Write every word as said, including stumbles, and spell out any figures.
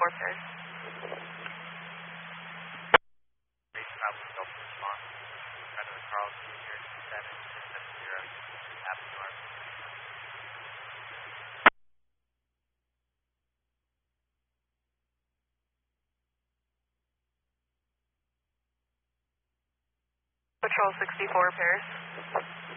sixty-four pairs. Travel Delta response. Predator Carl Junior seven seven zero. Avenue North. Patrol sixty-four pairs.